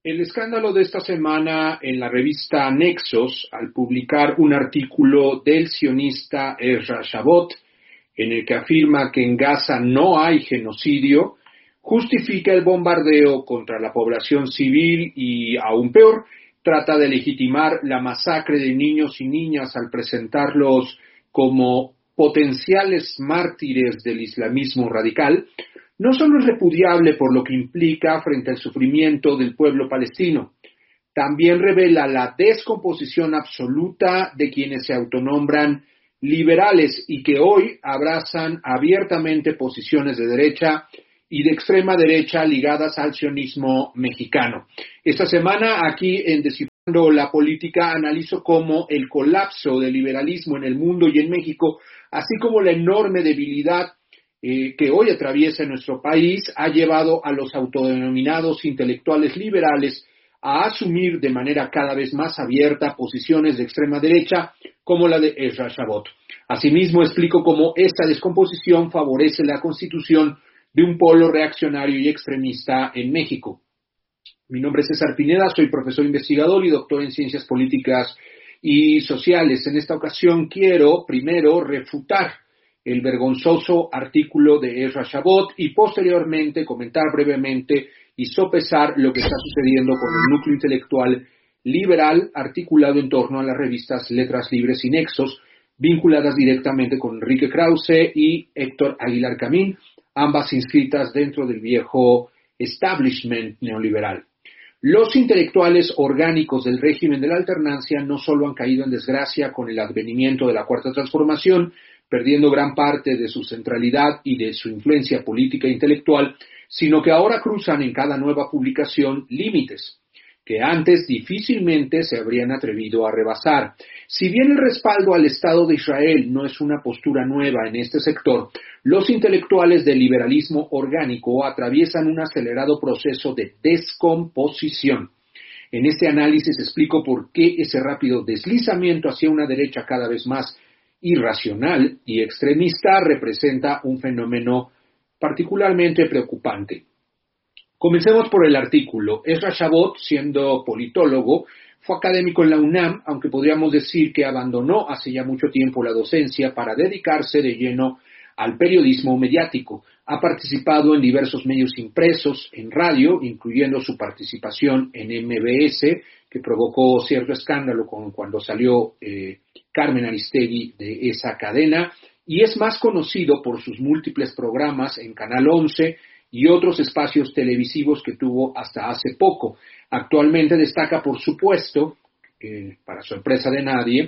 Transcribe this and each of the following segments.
El escándalo de esta semana en la revista Nexos, al publicar un artículo del sionista Ezra Shabot, en el que afirma que en Gaza no hay genocidio, justifica el bombardeo contra la población civil y, aún peor, trata de legitimar la masacre de niños y niñas al presentarlos como potenciales mártires del islamismo radical. No solo es repudiable por lo que implica frente al sufrimiento del pueblo palestino, también revela la descomposición absoluta de quienes se autonombran liberales y que hoy abrazan abiertamente posiciones de derecha y de extrema derecha ligadas al sionismo mexicano. Esta semana, aquí en Descifrando la Política, analizo cómo el colapso del liberalismo en el mundo y en México, así como la enorme debilidad que hoy atraviesa nuestro país, ha llevado a los autodenominados intelectuales liberales a asumir de manera cada vez más abierta posiciones de extrema derecha como la de Ezra Shabot. Asimismo, explico cómo esta descomposición favorece la constitución de un polo reaccionario y extremista en México. Mi nombre es César Pineda, soy profesor investigador y doctor en ciencias políticas y sociales. En esta ocasión quiero primero refutar el vergonzoso artículo de Ezra Shabot y posteriormente comentar brevemente y sopesar lo que está sucediendo con el núcleo intelectual liberal articulado en torno a las revistas Letras Libres y Nexos, vinculadas directamente con Enrique Krause y Héctor Aguilar Camín, ambas inscritas dentro del viejo establishment neoliberal. Los intelectuales orgánicos del régimen de la alternancia no solo han caído en desgracia con el advenimiento de la Cuarta Transformación, perdiendo gran parte de su centralidad y de su influencia política e intelectual, sino que ahora cruzan en cada nueva publicación límites que antes difícilmente se habrían atrevido a rebasar. Si bien el respaldo al Estado de Israel no es una postura nueva en este sector, los intelectuales del liberalismo orgánico atraviesan un acelerado proceso de descomposición. En este análisis explico por qué ese rápido deslizamiento hacia una derecha cada vez más irracional y extremista representa un fenómeno particularmente preocupante. Comencemos por el artículo. Ezra Shabot, siendo politólogo, fue académico en la UNAM, aunque podríamos decir que abandonó hace ya mucho tiempo la docencia para dedicarse de lleno al periodismo mediático. Ha participado en diversos medios impresos, en radio, incluyendo su participación en MBS, que provocó cierto escándalo cuando salió Carmen Aristegui de esa cadena, y es más conocido por sus múltiples programas en Canal 11 y otros espacios televisivos que tuvo hasta hace poco. Actualmente destaca, por supuesto, para sorpresa de nadie,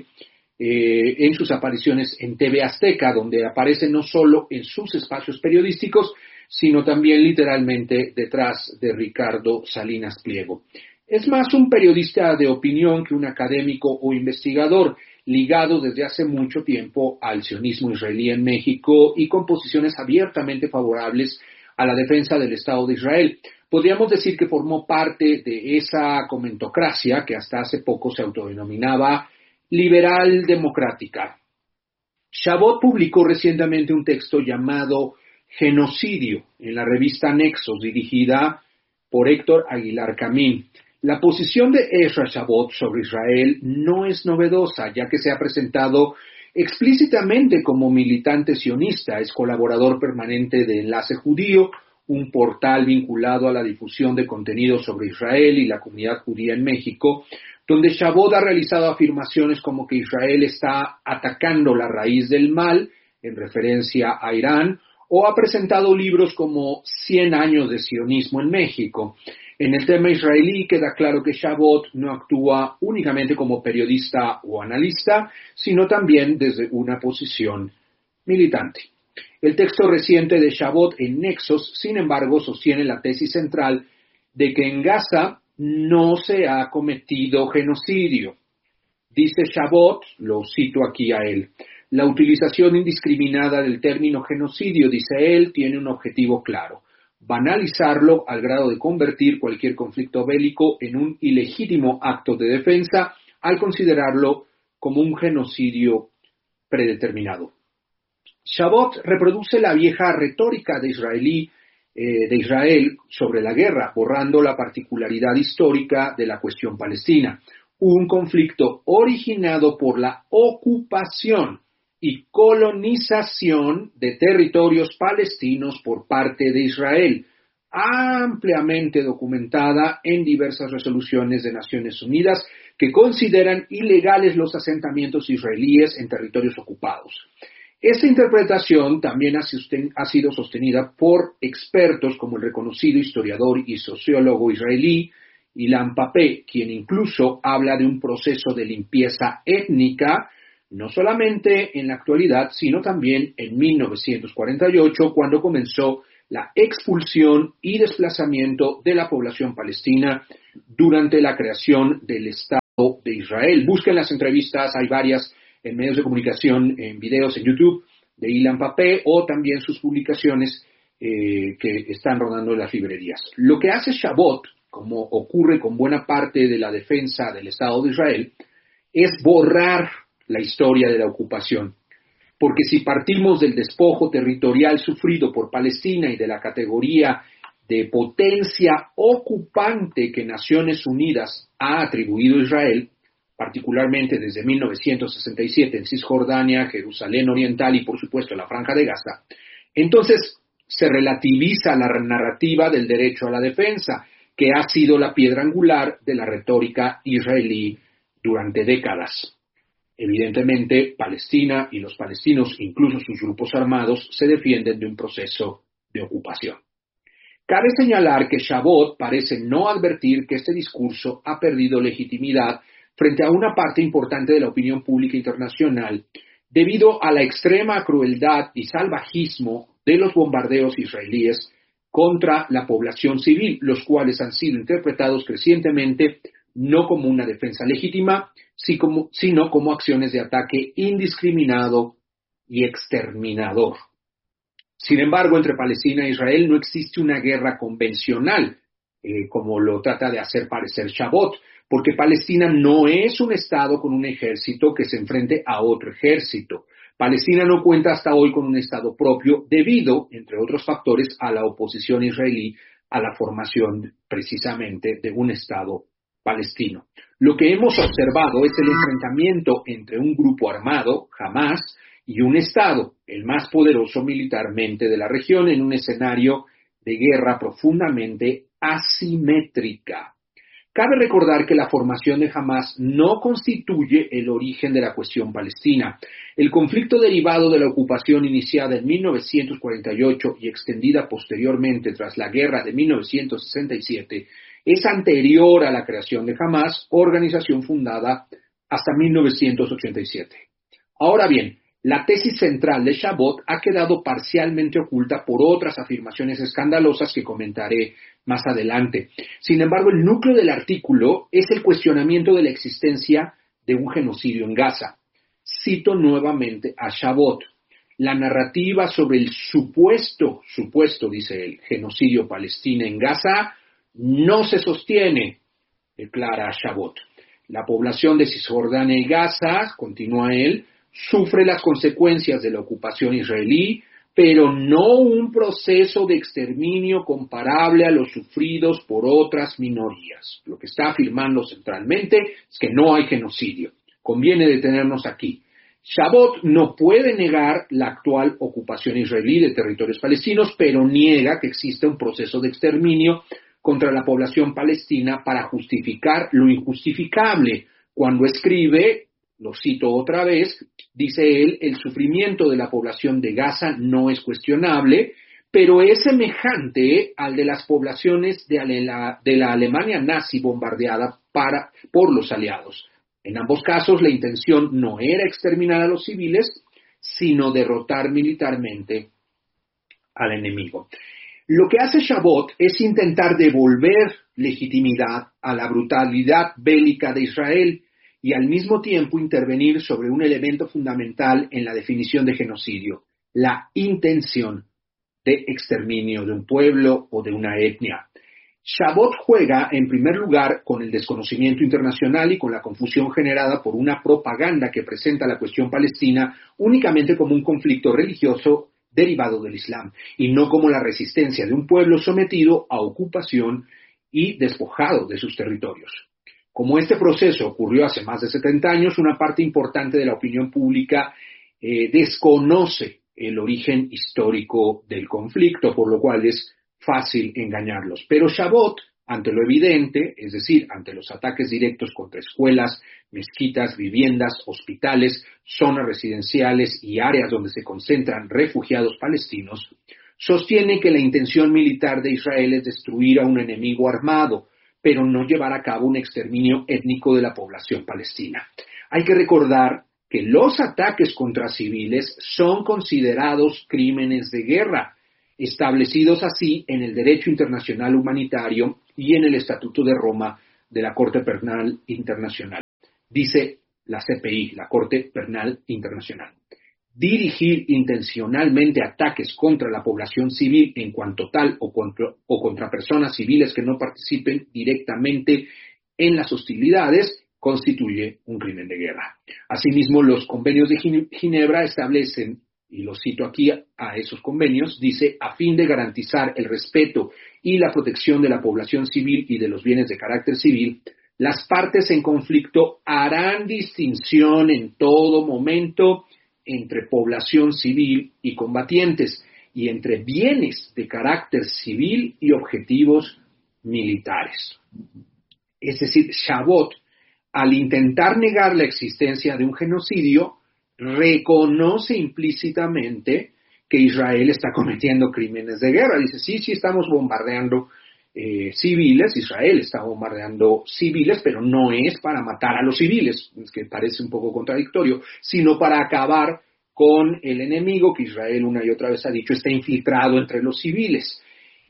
en sus apariciones en TV Azteca, donde aparece no solo en sus espacios periodísticos, sino también literalmente detrás de Ricardo Salinas Pliego. Es más un periodista de opinión que un académico o investigador, ligado desde hace mucho tiempo al sionismo israelí en México y con posiciones abiertamente favorables a la defensa del Estado de Israel. Podríamos decir que formó parte de esa comentocracia que hasta hace poco se autodenominaba liberal democrática. Shabot publicó recientemente un texto llamado Genocidio en la revista Nexos, dirigida por Héctor Aguilar Camín. La posición de Ezra Shabot sobre Israel no es novedosa, ya que se ha presentado explícitamente como militante sionista. Es colaborador permanente de Enlace Judío, un portal vinculado a la difusión de contenido sobre Israel y la comunidad judía en México, donde Shabot ha realizado afirmaciones como que Israel está atacando la raíz del mal, en referencia a Irán, o ha presentado libros como 100 años de sionismo en México. En el tema israelí queda claro que Shabot no actúa únicamente como periodista o analista, sino también desde una posición militante. El texto reciente de Shabot en Nexos, sin embargo, sostiene la tesis central de que en Gaza no se ha cometido genocidio. Dice Shabot, lo cito aquí a él, la utilización indiscriminada del término genocidio, dice él, tiene un objetivo claro: banalizarlo al grado de convertir cualquier conflicto bélico en un ilegítimo acto de defensa al considerarlo como un genocidio predeterminado. Shabot reproduce la vieja retórica de israelí de Israel sobre la guerra, borrando la particularidad histórica de la cuestión palestina. Un conflicto originado por la ocupación y colonización de territorios palestinos por parte de Israel, ampliamente documentada en diversas resoluciones de Naciones Unidas que consideran ilegales los asentamientos israelíes en territorios ocupados. Esta interpretación también ha sido sostenida por expertos como el reconocido historiador y sociólogo israelí Ilan Pappé, quien incluso habla de un proceso de limpieza étnica, no solamente en la actualidad, sino también en 1948, cuando comenzó la expulsión y desplazamiento de la población palestina durante la creación del Estado de Israel. Busquen las entrevistas, hay varias en medios de comunicación, en videos en YouTube de Ilan Pappé o también sus publicaciones que están rodando en las librerías. Lo que hace Chabot, como ocurre con buena parte de la defensa del Estado de Israel, es borrar la historia de la ocupación. Porque si partimos del despojo territorial sufrido por Palestina y de la categoría de potencia ocupante que Naciones Unidas ha atribuido a Israel, particularmente desde 1967 en Cisjordania, Jerusalén Oriental y por supuesto la Franja de Gaza, entonces se relativiza la narrativa del derecho a la defensa, que ha sido la piedra angular de la retórica israelí durante décadas. Evidentemente, Palestina y los palestinos, incluso sus grupos armados, se defienden de un proceso de ocupación. Cabe señalar que Chabot parece no advertir que este discurso ha perdido legitimidad frente a una parte importante de la opinión pública internacional debido a la extrema crueldad y salvajismo de los bombardeos israelíes contra la población civil, los cuales han sido interpretados crecientemente no como una defensa legítima, sino como acciones de ataque indiscriminado y exterminador. Sin embargo, entre Palestina e Israel no existe una guerra convencional, como lo trata de hacer parecer Chabot, porque Palestina no es un estado con un ejército que se enfrente a otro ejército. Palestina no cuenta hasta hoy con un estado propio debido, entre otros factores, a la oposición israelí a la formación precisamente de un estado palestino. Lo que hemos observado es el enfrentamiento entre un grupo armado, Hamás, y un estado, el más poderoso militarmente de la región, en un escenario de guerra profundamente asimétrica. Cabe recordar que la formación de Hamás no constituye el origen de la cuestión palestina. El conflicto derivado de la ocupación iniciada en 1948 y extendida posteriormente tras la guerra de 1967 es anterior a la creación de Hamás, organización fundada hasta 1987. Ahora bien, la tesis central de Chabot ha quedado parcialmente oculta por otras afirmaciones escandalosas que comentaré más adelante. Sin embargo, el núcleo del artículo es el cuestionamiento de la existencia de un genocidio en Gaza. Cito nuevamente a Chabot. La narrativa sobre el supuesto, dice él, genocidio palestino en Gaza no se sostiene, declara Chabot. La población de Cisjordania y Gaza, continúa él, sufre las consecuencias de la ocupación israelí, pero no un proceso de exterminio comparable a los sufridos por otras minorías. Lo que está afirmando centralmente es que no hay genocidio. Conviene detenernos aquí. Chabot no puede negar la actual ocupación israelí de territorios palestinos, pero niega que exista un proceso de exterminio contra la población palestina para justificar lo injustificable. Cuando escribe, lo cito otra vez, dice él, el sufrimiento de la población de Gaza no es cuestionable, pero es semejante al de las poblaciones de la Alemania nazi bombardeada por los aliados. En ambos casos, la intención no era exterminar a los civiles, sino derrotar militarmente al enemigo. Lo que hace Chabot es intentar devolver legitimidad a la brutalidad bélica de Israel y al mismo tiempo intervenir sobre un elemento fundamental en la definición de genocidio, la intención de exterminio de un pueblo o de una etnia. Chabot juega, en primer lugar, con el desconocimiento internacional y con la confusión generada por una propaganda que presenta la cuestión palestina únicamente como un conflicto religioso derivado del Islam, y no como la resistencia de un pueblo sometido a ocupación y despojado de sus territorios. Como este proceso ocurrió hace más de 70 años, una parte importante de la opinión pública desconoce el origen histórico del conflicto, por lo cual es fácil engañarlos. Pero Chabot, ante lo evidente, es decir, ante los ataques directos contra escuelas, mezquitas, viviendas, hospitales, zonas residenciales y áreas donde se concentran refugiados palestinos, sostiene que la intención militar de Israel es destruir a un enemigo armado, pero no llevar a cabo un exterminio étnico de la población palestina. Hay que recordar que los ataques contra civiles son considerados crímenes de guerra, establecidos así en el derecho internacional humanitario y en el Estatuto de Roma de la Corte Penal Internacional. Dice la CPI, la Corte Penal Internacional. Dirigir intencionalmente ataques contra la población civil en cuanto tal o contra personas civiles que no participen directamente en las hostilidades constituye un crimen de guerra. Asimismo, los convenios de Ginebra establecen, y lo cito aquí a esos convenios, dice, a fin de garantizar el respeto y la protección de la población civil y de los bienes de carácter civil, las partes en conflicto harán distinción en todo momento entre población civil y combatientes, y entre bienes de carácter civil y objetivos militares. Es decir, Chabot, al intentar negar la existencia de un genocidio, reconoce implícitamente que Israel está cometiendo crímenes de guerra. Dice, sí, estamos bombardeando civiles, Israel está bombardeando civiles, pero no es para matar a los civiles, es que parece un poco contradictorio, sino para acabar con el enemigo que Israel una y otra vez ha dicho está infiltrado entre los civiles.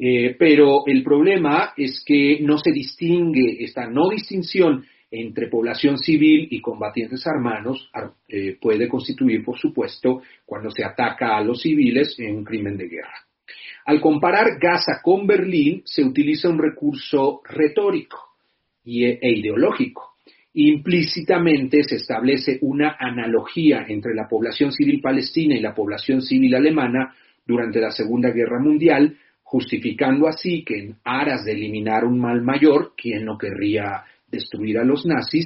Pero el problema es que no se distingue, esta no distinción entre población civil y combatientes armados puede constituir, por supuesto, cuando se ataca a los civiles en un crimen de guerra. Al comparar Gaza con Berlín, se utiliza un recurso retórico e ideológico. Implícitamente se establece una analogía entre la población civil palestina y la población civil alemana durante la Segunda Guerra Mundial, justificando así que en aras de eliminar un mal mayor, quien no querría destruir a los nazis,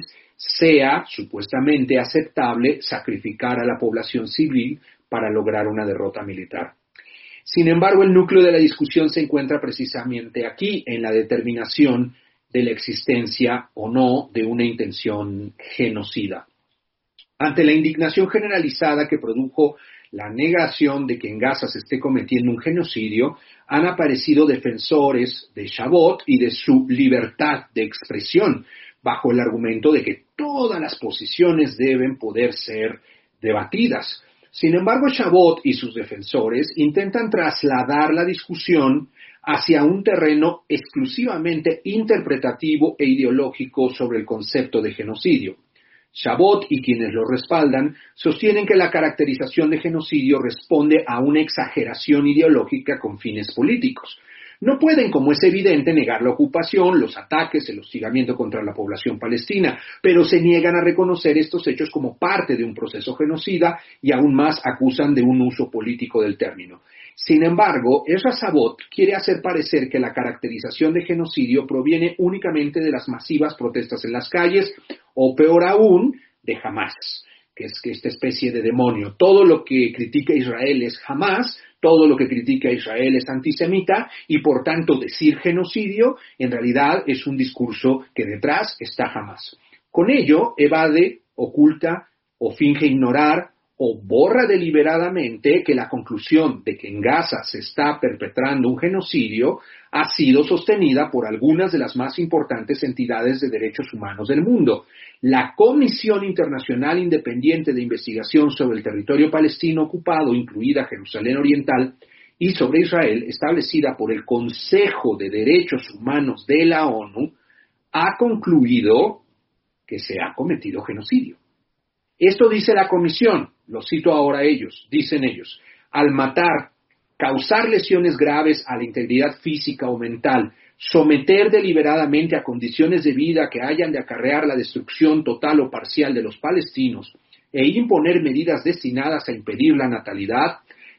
sea supuestamente aceptable sacrificar a la población civil para lograr una derrota militar. Sin embargo, el núcleo de la discusión se encuentra precisamente aquí, en la determinación de la existencia o no de una intención genocida. Ante la indignación generalizada que produjo la negación de que en Gaza se esté cometiendo un genocidio, han aparecido defensores de Chabot y de su libertad de expresión, bajo el argumento de que todas las posiciones deben poder ser debatidas. Sin embargo, Chabot y sus defensores intentan trasladar la discusión hacia un terreno exclusivamente interpretativo e ideológico sobre el concepto de genocidio. Chabot y quienes lo respaldan sostienen que la caracterización de genocidio responde a una exageración ideológica con fines políticos. No pueden, como es evidente, negar la ocupación, los ataques, el hostigamiento contra la población palestina, pero se niegan a reconocer estos hechos como parte de un proceso genocida y aún más acusan de un uso político del término. Sin embargo, Ezra Chabot quiere hacer parecer que la caracterización de genocidio proviene únicamente de las masivas protestas en las calles, o peor aún, de Hamás, que es que esta especie de demonio. Todo lo que critica Israel es Hamás, todo lo que critica Israel es antisemita, y por tanto decir genocidio en realidad es un discurso que detrás está Hamás. Con ello evade, oculta o finge ignorar o borra deliberadamente que la conclusión de que en Gaza se está perpetrando un genocidio ha sido sostenida por algunas de las más importantes entidades de derechos humanos del mundo. La Comisión Internacional Independiente de Investigación sobre el Territorio Palestino Ocupado, incluida Jerusalén Oriental, y sobre Israel, establecida por el Consejo de Derechos Humanos de la ONU, ha concluido que se ha cometido genocidio. Esto dice la comisión, lo cito ahora a ellos, dicen ellos, al matar, causar lesiones graves a la integridad física o mental, someter deliberadamente a condiciones de vida que hayan de acarrear la destrucción total o parcial de los palestinos e imponer medidas destinadas a impedir la natalidad,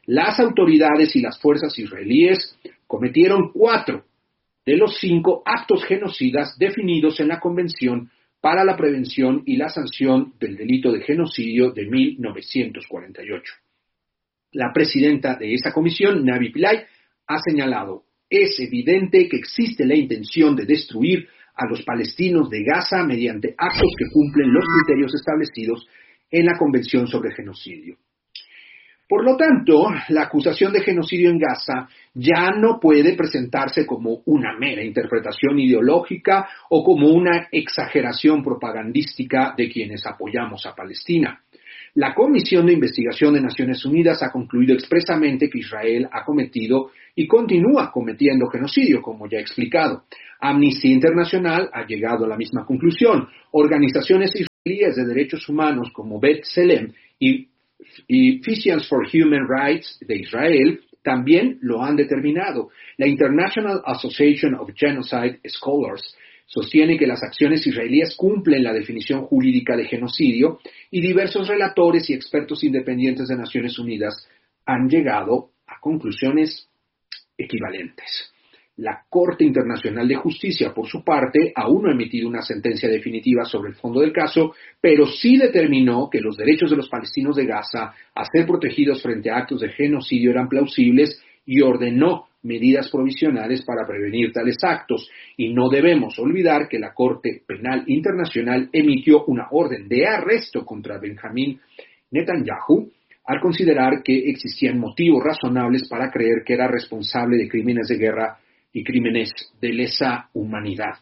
las autoridades y las fuerzas israelíes cometieron 4 de los 5 actos genocidas definidos en la Convención para la Prevención y la Sanción del Delito de Genocidio de 1948. La presidenta de esa comisión, Navi Pillay, ha señalado: es evidente que existe la intención de destruir a los palestinos de Gaza mediante actos que cumplen los criterios establecidos en la Convención sobre Genocidio. Por lo tanto, la acusación de genocidio en Gaza ya no puede presentarse como una mera interpretación ideológica o como una exageración propagandística de quienes apoyamos a Palestina. La Comisión de Investigación de Naciones Unidas ha concluido expresamente que Israel ha cometido y continúa cometiendo genocidio, como ya he explicado. Amnistía Internacional ha llegado a la misma conclusión. Organizaciones israelíes de derechos humanos como B'Tselem y Physicians for Human Rights de Israel también lo han determinado. La International Association of Genocide Scholars sostiene que las acciones israelíes cumplen la definición jurídica de genocidio y diversos relatores y expertos independientes de Naciones Unidas han llegado a conclusiones equivalentes. La Corte Internacional de Justicia, por su parte, aún no ha emitido una sentencia definitiva sobre el fondo del caso, pero sí determinó que los derechos de los palestinos de Gaza a ser protegidos frente a actos de genocidio eran plausibles y ordenó medidas provisionales para prevenir tales actos. Y no debemos olvidar que la Corte Penal Internacional emitió una orden de arresto contra Benjamín Netanyahu al considerar que existían motivos razonables para creer que era responsable de crímenes de guerra y crímenes de lesa humanidad.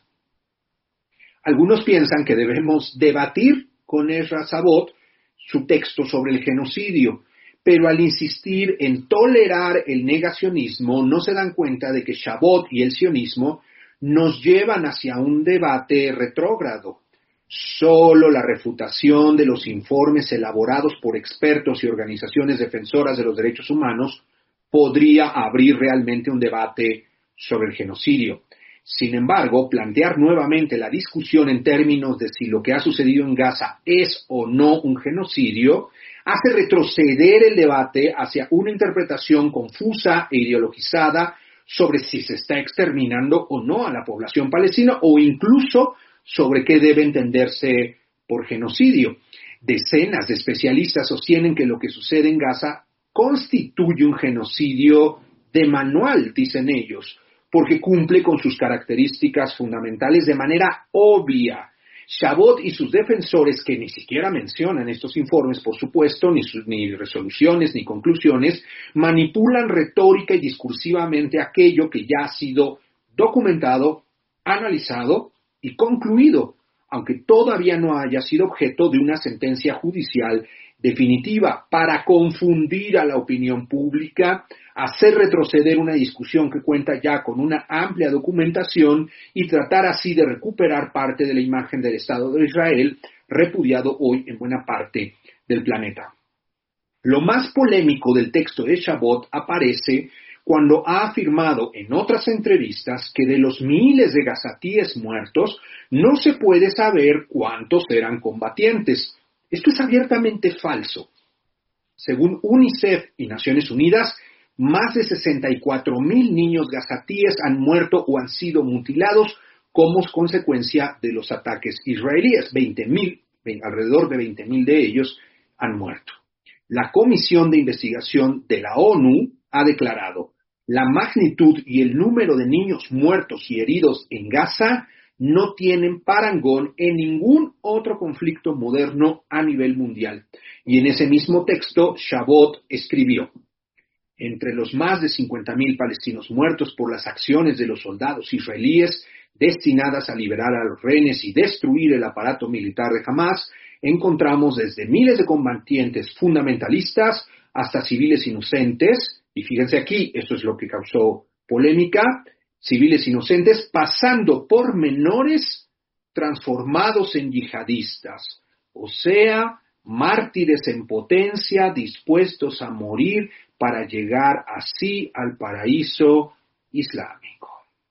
Algunos piensan que debemos debatir con Ezra Shabot su texto sobre el genocidio, pero al insistir en tolerar el negacionismo no se dan cuenta de que Shabot y el sionismo nos llevan hacia un debate retrógrado. Solo la refutación de los informes elaborados por expertos y organizaciones defensoras de los derechos humanos podría abrir realmente un debate sobre el genocidio. Sin embargo, plantear nuevamente la discusión en términos de si lo que ha sucedido en Gaza es o no un genocidio hace retroceder el debate hacia una interpretación confusa e ideologizada sobre si se está exterminando o no a la población palestina o incluso sobre qué debe entenderse por genocidio. Decenas de especialistas sostienen que lo que sucede en Gaza constituye un genocidio de manual, dicen ellos, porque cumple con sus características fundamentales de manera obvia. Shabot y sus defensores, que ni siquiera mencionan estos informes, por supuesto, ni resoluciones ni conclusiones, manipulan retórica y discursivamente aquello que ya ha sido documentado, analizado y concluido, aunque todavía no haya sido objeto de una sentencia judicial definitiva, para confundir a la opinión pública, hacer retroceder una discusión que cuenta ya con una amplia documentación y tratar así de recuperar parte de la imagen del Estado de Israel, repudiado hoy en buena parte del planeta. Lo más polémico del texto de Shabot aparece cuando ha afirmado en otras entrevistas que de los miles de gazatíes muertos no se puede saber cuántos eran combatientes. Esto es abiertamente falso. Según UNICEF y Naciones Unidas, más de 64,000 niños gazatíes han muerto o han sido mutilados como consecuencia de los ataques israelíes. Alrededor de 20,000 de ellos han muerto. La Comisión de Investigación de la ONU ha declarado: la magnitud y el número de niños muertos y heridos en Gaza no tienen parangón en ningún otro conflicto moderno a nivel mundial. Y en ese mismo texto, Shabot escribió: entre los más de 50,000 palestinos muertos por las acciones de los soldados israelíes destinadas a liberar a los rehenes y destruir el aparato militar de Hamas, encontramos desde miles de combatientes fundamentalistas hasta civiles inocentes, y fíjense aquí, esto es lo que causó polémica, civiles inocentes pasando por menores transformados en yihadistas, o sea, mártires en potencia dispuestos a morir para llegar así al paraíso islámico.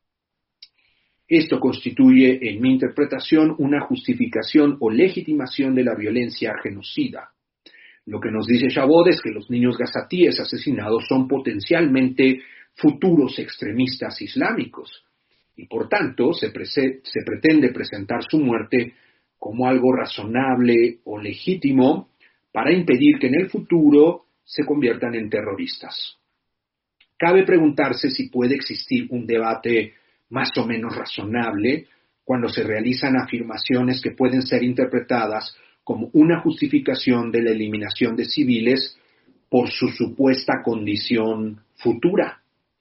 Esto constituye, en mi interpretación, una justificación o legitimación de la violencia genocida. Lo que nos dice Chabot es que los niños gazatíes asesinados son potencialmente futuros extremistas islámicos y por tanto se pretende presentar su muerte como algo razonable o legítimo para impedir que en el futuro se conviertan en terroristas. Cabe preguntarse si puede existir un debate más o menos razonable cuando se realizan afirmaciones que pueden ser interpretadas como una justificación de la eliminación de civiles por su supuesta condición futura.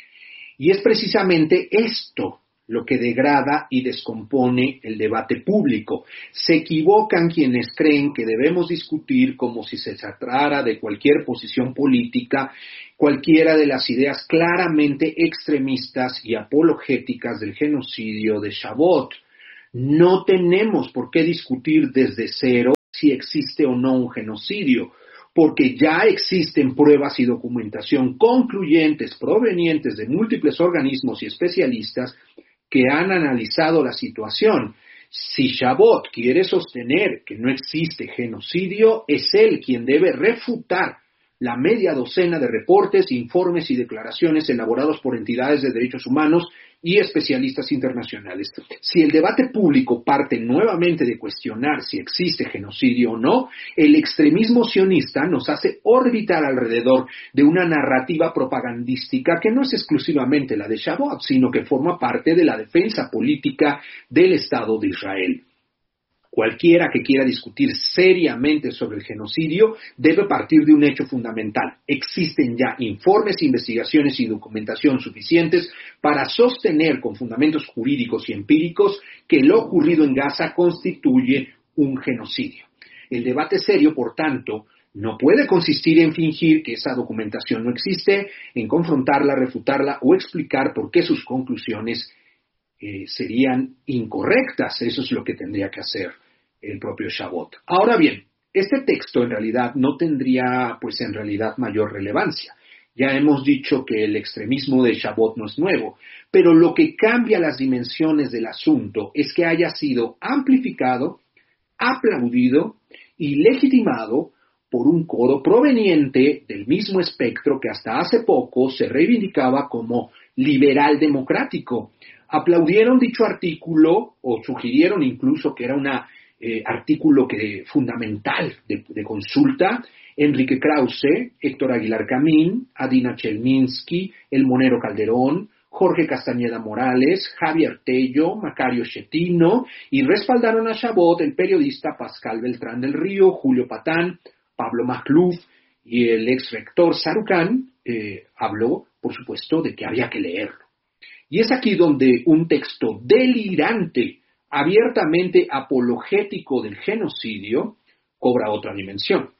Y es precisamente esto lo que degrada y descompone el debate público. Se equivocan quienes creen que debemos discutir como si se tratara de cualquier posición política, cualquiera de las ideas claramente extremistas y apologéticas del genocidio de Chabot. No tenemos por qué discutir desde cero si existe o no un genocidio, porque ya existen pruebas y documentación concluyentes provenientes de múltiples organismos y especialistas que han analizado la situación. Si Chabot quiere sostener que no existe genocidio, es él quien debe refutar la media docena de reportes, informes y declaraciones elaborados por entidades de derechos humanos y especialistas internacionales. Si el debate público parte nuevamente de cuestionar si existe genocidio o no, el extremismo sionista nos hace orbitar alrededor de una narrativa propagandística que no es exclusivamente la de Chabot, sino que forma parte de la defensa política del Estado de Israel. Cualquiera que quiera discutir seriamente sobre el genocidio debe partir de un hecho fundamental. Existen ya informes, investigaciones y documentación suficientes para sostener con fundamentos jurídicos y empíricos que lo ocurrido en Gaza constituye un genocidio. El debate serio, por tanto, no puede consistir en fingir que esa documentación no existe, en confrontarla, refutarla o explicar por qué sus conclusiones serían incorrectas. Eso es lo que tendría que hacer el propio Chabot. Ahora bien, este texto en realidad no tendría, en realidad mayor relevancia. Ya hemos dicho que el extremismo de Chabot no es nuevo, pero lo que cambia las dimensiones del asunto es que haya sido amplificado, aplaudido y legitimado por un coro proveniente del mismo espectro que hasta hace poco se reivindicaba como liberal democrático. Aplaudieron dicho artículo o sugirieron incluso que era un artículo fundamental de consulta Enrique Krause, Héctor Aguilar Camín, Adina Chelminsky, El Monero Calderón, Jorge Castañeda Morales, Javier Tello, Macario Schettino, y respaldaron a Chabot el periodista Pascal Beltrán del Río, Julio Patán, Pablo Makhlouf y el ex rector Sarucán habló, por supuesto, de que había que leerlo. Y es aquí donde un texto delirante, abiertamente apologético del genocidio, cobra otra dimensión.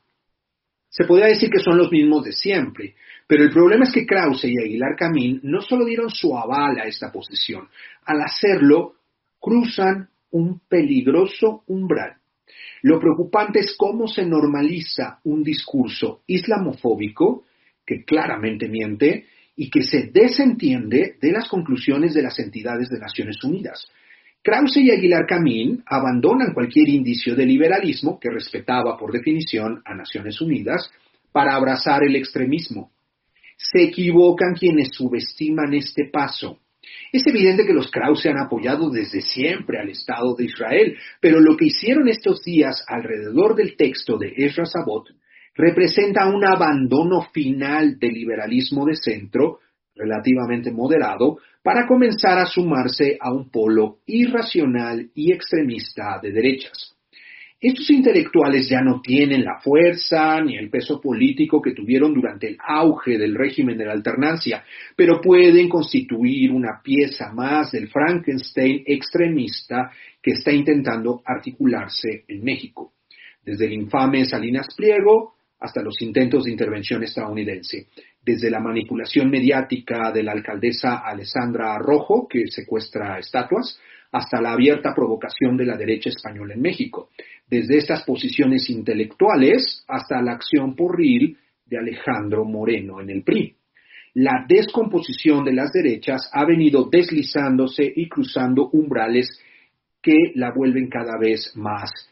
Se podría decir que son los mismos de siempre, pero el problema es que Krause y Aguilar Camín no solo dieron su aval a esta posición, al hacerlo cruzan un peligroso umbral. Lo preocupante es cómo se normaliza un discurso islamofóbico que claramente miente y que se desentiende de las conclusiones de las entidades de Naciones Unidas. Krause y Aguilar Camín abandonan cualquier indicio de liberalismo que respetaba por definición a Naciones Unidas para abrazar el extremismo. Se equivocan quienes subestiman este paso. Es evidente que los Krause han apoyado desde siempre al Estado de Israel, pero lo que hicieron estos días alrededor del texto de Ezra Sabot representa un abandono final del liberalismo de centro, relativamente moderado, para comenzar a sumarse a un polo irracional y extremista de derechas. Estos intelectuales ya no tienen la fuerza ni el peso político que tuvieron durante el auge del régimen de la alternancia, pero pueden constituir una pieza más del Frankenstein extremista que está intentando articularse en México, desde el infame Salinas Pliego hasta los intentos de intervención estadounidense, desde la manipulación mediática de la alcaldesa Alessandra Rojo, que secuestra estatuas, hasta la abierta provocación de la derecha española en México, desde estas posiciones intelectuales hasta la acción porril de Alejandro Moreno en el PRI. La descomposición de las derechas ha venido deslizándose y cruzando umbrales que la vuelven cada vez más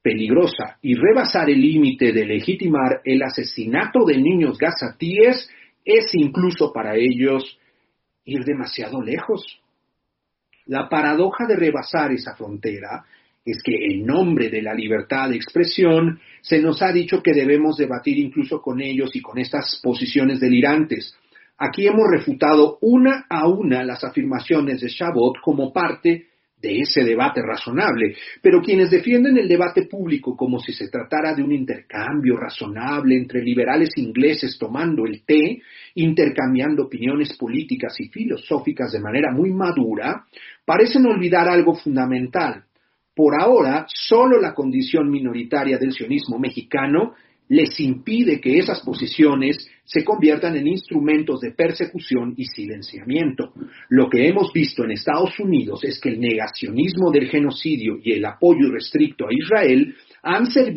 peligrosa y rebasar el límite de legitimar el asesinato de niños gazatíes es incluso para ellos ir demasiado lejos. La paradoja de rebasar esa frontera es que en nombre de la libertad de expresión se nos ha dicho que debemos debatir incluso con ellos y con estas posiciones delirantes. Aquí hemos refutado una a una las afirmaciones de Chabot como parte de ese debate razonable, pero quienes defienden el debate público como si se tratara de un intercambio razonable entre liberales ingleses tomando el té, intercambiando opiniones políticas y filosóficas de manera muy madura, parecen olvidar algo fundamental. Por ahora, solo la condición minoritaria del sionismo mexicano les impide que esas posiciones se conviertan en instrumentos de persecución y silenciamiento. Lo que hemos visto en Estados Unidos es que el negacionismo del genocidio y el apoyo irrestricto a Israel han servido